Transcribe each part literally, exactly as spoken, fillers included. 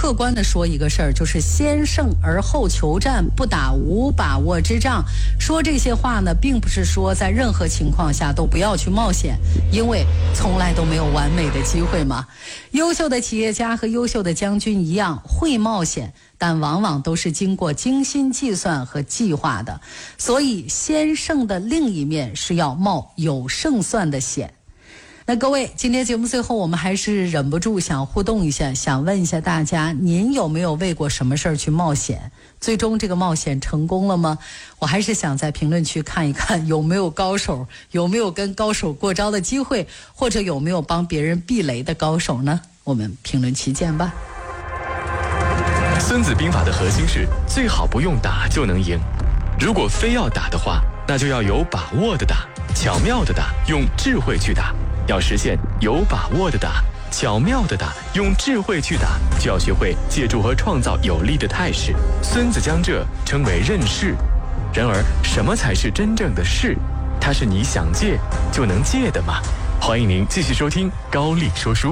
客观的说一个事儿，就是先胜而后求战，不打无把握之仗。说这些话呢，并不是说在任何情况下都不要去冒险，因为从来都没有完美的机会嘛。优秀的企业家和优秀的将军一样会冒险，但往往都是经过精心计算和计划的。所以先胜的另一面是要冒有胜算的险。那各位，今天节目最后我们还是忍不住想互动一下，想问一下大家，您有没有为过什么事儿去冒险？最终这个冒险成功了吗？我还是想在评论区看一看有没有高手，有没有跟高手过招的机会，或者有没有帮别人避雷的高手呢？我们评论区见吧。 孙子兵法的核心是最好不用打就能赢，如果非要打的话，那就要有把握的打，巧妙的打，用智慧去打。要实现有把握的打，巧妙的打，用智慧去打，就要学会借助和创造有利的态势。孙子将这称为任势。然而，什么才是真正的势？它是你想借就能借的吗？欢迎您继续收听高丽说书。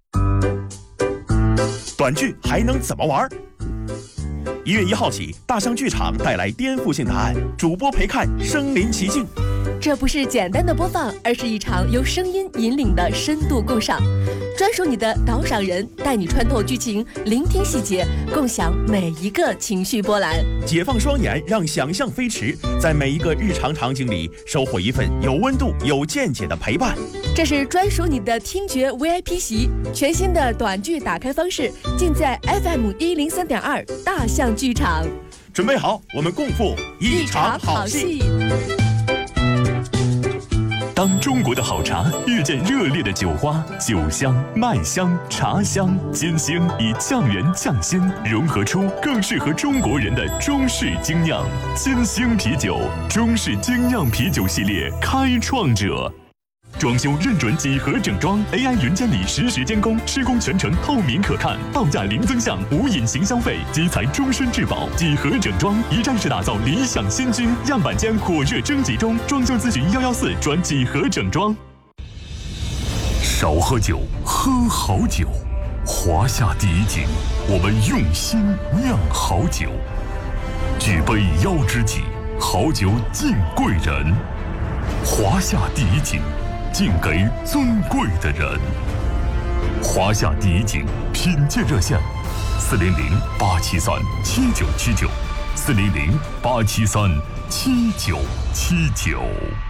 短剧还能怎么玩？一月一号起，大象剧场带来颠覆性答案，主播陪看身临其境。 这不是简单的播放，而是一场由声音引领的深度共赏，专属你的导赏人，带你穿透剧情，聆听细节，共享每一个情绪波澜。 解放双眼，让想象飞驰，在每一个日常场景里收获一份有温度、有见解的陪伴。 这是专属你的听觉 V I P 席，全新的短剧打开方式，尽在 F M 一零三点二大象剧场。 准备好，我们共赴一场好戏。 当中国的好茶遇见热烈的酒花，酒香、麦香、茶香、金星以酱园酱鲜融合出更适合中国人的中式精酿。金星啤酒，中式精酿啤酒系列开创者。装修认准几何整装 ，A I 云监理实时监工，施工全程透明可看，报价零增项，无隐形消费，基材终身质保。几何整装一站式打造理想新居，样板间火热征集中，装修咨询幺幺四转几何整装。少喝酒，喝好酒。华夏第一景，我们用心酿好酒。举杯邀知己，好酒敬贵人。华夏第一景，敬给尊贵的人。华夏第一景品鉴热线：四零零八七三七九七九，四零零八七三七九七九。